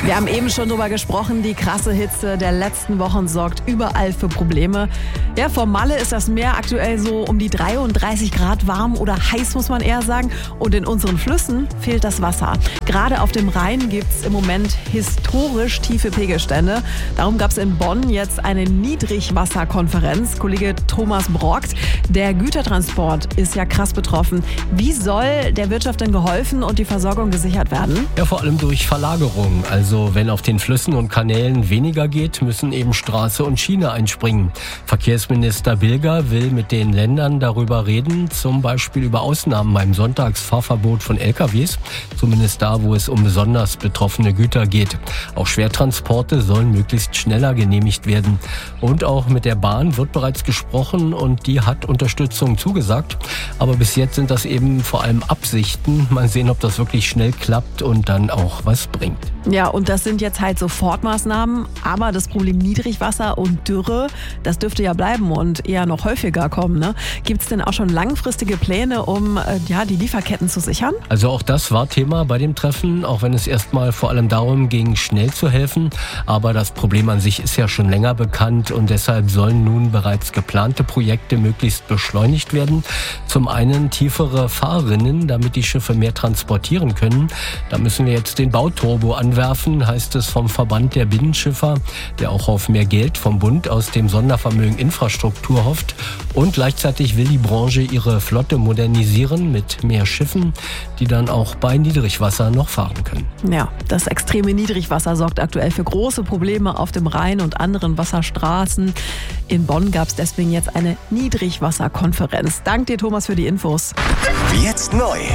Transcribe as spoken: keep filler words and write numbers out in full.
Wir haben eben schon drüber gesprochen, die krasse Hitze der letzten Wochen sorgt überall für Probleme. Ja, vor Malle ist das Meer aktuell so um die dreiunddreißig Grad warm oder heiß, muss man eher sagen. Und in unseren Flüssen fehlt das Wasser. Gerade auf dem Rhein gibt es im Moment historisch tiefe Pegelstände. Darum gab es in Bonn jetzt eine Niedrigwasserkonferenz. Kollege Thomas Brockt, der Gütertransport ist ja krass betroffen. Wie soll der Wirtschaft denn geholfen und die Versorgung gesichert werden? Ja, vor allem durch Verlagerung. Also wenn auf den Flüssen und Kanälen weniger geht, müssen eben Straße und Schiene einspringen. Verkehrsminister Bilger will mit den Ländern darüber reden, zum Beispiel über Ausnahmen beim Sonntagsfahrverbot von L K Ws, zumindest da, wo es um besonders betroffene Güter geht. Auch Schwertransporte sollen möglichst schneller genehmigt werden. Und auch mit der Bahn wird bereits gesprochen und die hat Unterstützung zugesagt. Aber bis jetzt sind das eben vor allem Absichten. Mal sehen, ob das wirklich schnell klappt und dann auch was bringt. Ja, und das sind jetzt halt Sofortmaßnahmen, aber das Problem Niedrigwasser und Dürre, das dürfte ja bleiben und eher noch häufiger kommen. Ne? Gibt es denn auch schon langfristige Pläne, um äh, ja, die Lieferketten zu sichern? Also auch das war Thema bei dem Treffen, auch wenn es erstmal vor allem darum ging, schnell zu helfen. Aber das Problem an sich ist ja schon länger bekannt und deshalb sollen nun bereits geplante Projekte möglichst beschleunigt werden. Zum einen tiefere Fahrrinnen, damit die Schiffe mehr transportieren können. Da müssen wir jetzt den Bauturbo anwerfen, heißt es vom Verband der Binnenschiffer, der auch auf mehr Geld vom Bund aus dem Sondervermögen Infrastruktur hofft. Und gleichzeitig will die Branche ihre Flotte modernisieren mit mehr Schiffen, die dann auch bei Niedrigwasser noch fahren können. Ja, das extreme Niedrigwasser sorgt aktuell für große Probleme auf dem Rhein und anderen Wasserstraßen. In Bonn gab es deswegen jetzt eine Niedrigwasserkonferenz. Dank dir, Thomas, für die Infos. Jetzt neu.